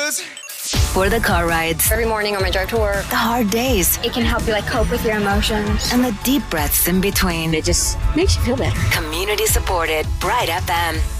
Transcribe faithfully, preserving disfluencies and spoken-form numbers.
is. For the car rides, every morning on my drive to work, the hard days, it can help you like cope with your emotions, and the deep breaths in between. It just makes you feel better. Community supported Bright F M.